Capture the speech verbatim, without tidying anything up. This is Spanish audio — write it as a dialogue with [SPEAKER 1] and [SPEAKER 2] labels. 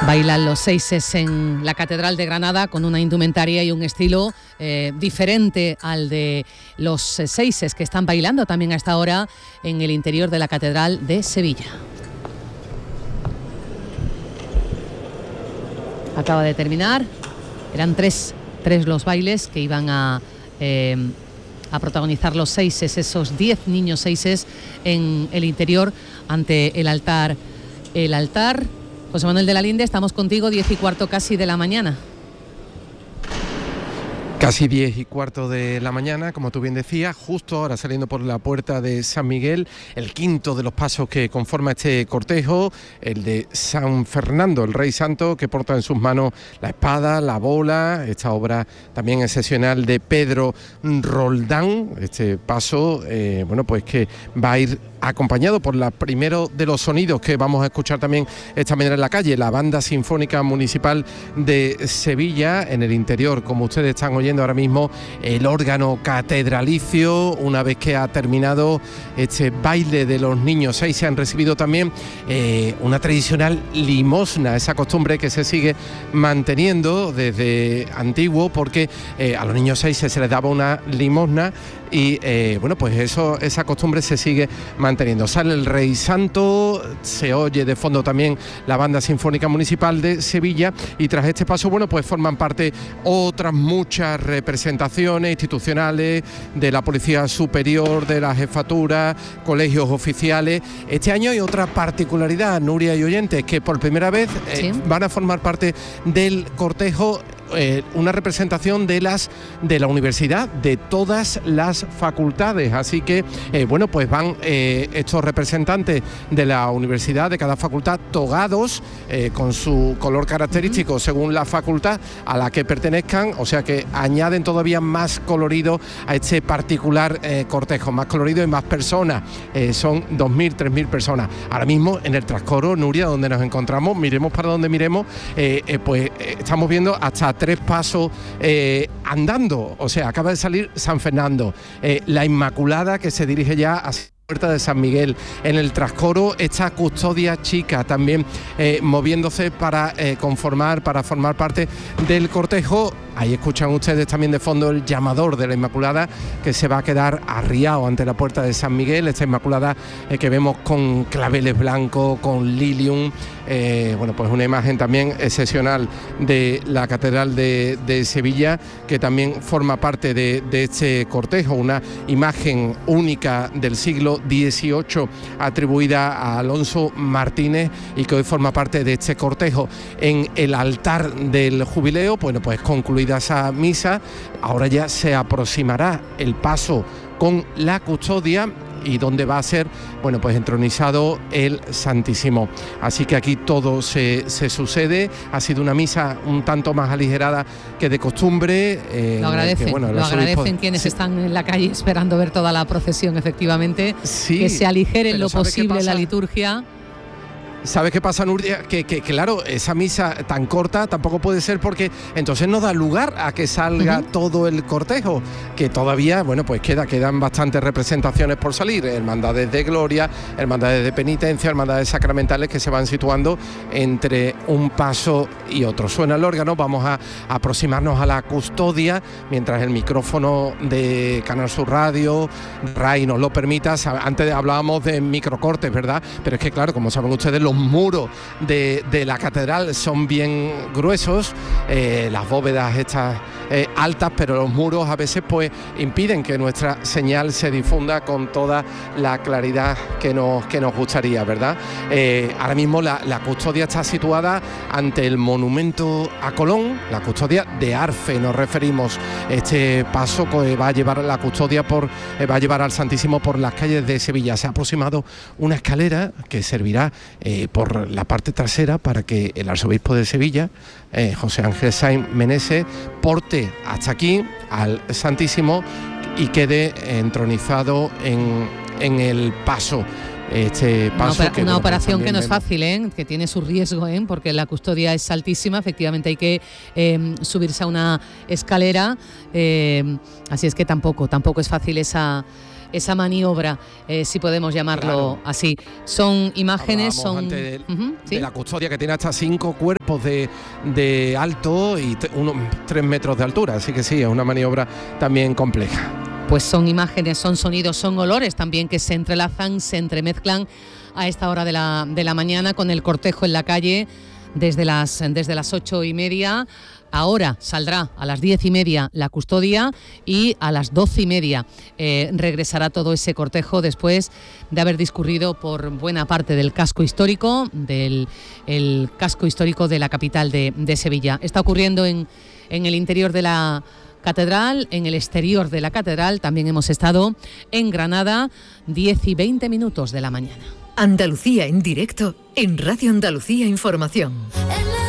[SPEAKER 1] Bailan los seises en la Catedral de Granada con una indumentaria y un estilo eh, diferente al de los seises que están bailando también a esta hora en el interior de la Catedral de Sevilla. Acaba de terminar, eran tres, tres los bailes que iban a, eh, a protagonizar los seises, esos diez niños seises en el interior ante el altar. El altar... José Manuel de la Linde, estamos contigo, diez y cuarto casi de la mañana.
[SPEAKER 2] Casi diez y cuarto de la mañana, como tú bien decías, justo ahora saliendo por la puerta de San Miguel, el quinto de los pasos que conforma este cortejo, el de San Fernando, el Rey Santo, que porta en sus manos la espada, la bola, esta obra también excepcional de Pedro Roldán. Este paso, eh, bueno, pues que va a ir acompañado por la primero de los sonidos que vamos a escuchar también esta mañana en la calle, la Banda Sinfónica Municipal de Sevilla. En el interior, como ustedes están oyendo ahora mismo, el órgano catedralicio. Una vez que ha terminado este baile de los niños seis, se han recibido también eh, una tradicional limosna, esa costumbre que se sigue manteniendo desde antiguo, porque eh, a los niños seis se les daba una limosna y eh, bueno, pues eso, esa costumbre se sigue manteniendo. Sale el Rey Santo, se oye de fondo también la Banda Sinfónica Municipal de Sevilla, y tras este paso, bueno, pues forman parte otras muchas representaciones institucionales de la Policía Superior, de la Jefatura, colegios oficiales. Este año hay otra particularidad, Nuria y oyentes, que por primera vez eh, ¿Sí? van a formar parte del cortejo Eh, una representación de las de la universidad, de todas las facultades, así que eh, bueno, pues van eh, estos representantes de la universidad, de cada facultad, togados eh, con su color característico según la facultad a la que pertenezcan, o sea que añaden todavía más colorido a este particular eh, cortejo, más colorido y más personas, eh, son dos mil, tres mil personas. Ahora mismo en el trascoro, Nuria, donde nos encontramos, miremos para donde miremos, eh, eh, pues eh, estamos viendo hasta tres pasos eh, andando, o sea, acaba de salir San Fernando, eh, la Inmaculada, que se dirige ya hacia la puerta de San Miguel. En el trascoro, esta custodia chica también eh, moviéndose para eh, conformar, para formar parte del cortejo. Ahí escuchan ustedes también de fondo el llamador de la Inmaculada, que se va a quedar arriado ante la puerta de San Miguel. Esta Inmaculada eh, que vemos con claveles blancos, con lilium, eh, bueno, pues una imagen también excepcional de la Catedral de, de Sevilla, que también forma parte de, de este cortejo, una imagen única del siglo dieciocho atribuida a Alonso Martínez y que hoy forma parte de este cortejo. En el altar del jubileo, bueno, pues concluida esa misa, ahora ya se aproximará el paso con la custodia y donde va a ser, bueno, pues entronizado el Santísimo. Así que aquí todo se, se sucede. Ha sido una misa un tanto más aligerada que de costumbre.
[SPEAKER 1] Eh, lo agradecen, que, bueno, lo agradecen obispos, quienes sí. están en la calle esperando ver toda la procesión, efectivamente, sí, que se aligere en lo posible la liturgia.
[SPEAKER 2] ¿Sabes qué pasa, Nuria? Que, que, que claro, esa misa tan corta tampoco puede ser, porque entonces no da lugar a que salga uh-huh. todo el cortejo, que todavía, bueno, pues queda, quedan bastantes representaciones por salir, hermandades de gloria, hermandades de penitencia, hermandades sacramentales que se van situando entre un paso y otro. Suena el órgano, vamos a, a aproximarnos a la custodia, mientras el micrófono de Canal Sur Radio, Ray, nos lo permita. Antes hablábamos de microcortes, ¿verdad? Pero es que claro, como saben ustedes, los muros de, de la catedral son bien gruesos, eh, las bóvedas estas eh, altas, pero los muros a veces pues impiden que nuestra señal se difunda con toda la claridad que nos, que nos gustaría, ¿verdad? Eh, ahora mismo la, la custodia está situada ante el monumento a Colón, la custodia de Arfe, nos referimos. Este paso que va a llevar la custodia por, eh, va a llevar al Santísimo por las calles de Sevilla. Se ha aproximado una escalera que servirá eh, por la parte trasera para que el arzobispo de Sevilla, eh, José Ángel Sainz Meneses, porte hasta aquí al Santísimo y quede entronizado en, en el paso. Este paso
[SPEAKER 1] una, opera,
[SPEAKER 2] que,
[SPEAKER 1] una
[SPEAKER 2] bueno,
[SPEAKER 1] operación que no es
[SPEAKER 2] vemos.
[SPEAKER 1] fácil, ¿eh? Que tiene su riesgo, ¿eh? Porque la custodia es altísima, efectivamente hay que eh, subirse a una escalera, eh, así es que tampoco, tampoco es fácil esa esa maniobra, eh, si podemos llamarlo claro. así. Son imágenes, son...
[SPEAKER 2] De, uh-huh, ¿sí? de la custodia, que tiene hasta cinco cuerpos de, de alto y t- unos tres metros de altura, así que sí, es una maniobra también compleja.
[SPEAKER 1] Pues son imágenes, son sonidos, son olores también que se entrelazan, se entremezclan a esta hora de la, de la mañana con el cortejo en la calle desde las, desde las ocho y media. Ahora saldrá a las diez y media la custodia y a las doce y media eh, regresará todo ese cortejo después de haber discurrido por buena parte del casco histórico, del el casco histórico de la capital de, de Sevilla. Está ocurriendo en, en el interior de la catedral, en el exterior de la catedral. También hemos estado en Granada, diez y veinte minutos de la mañana.
[SPEAKER 3] Andalucía en directo en Radio Andalucía Información.